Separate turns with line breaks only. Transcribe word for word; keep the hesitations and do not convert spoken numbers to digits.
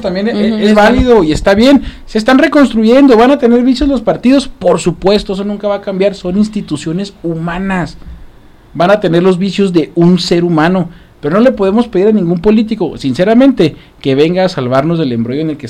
también uh-huh, es,
es
válido y está bien. Se están reconstruyendo, van a tener vicios los partidos, por supuesto, eso nunca va a cambiar. Son instituciones humanas, van a tener los vicios de un ser humano, pero no le podemos pedir a ningún político, sinceramente, que venga a salvarnos del embrollo en el que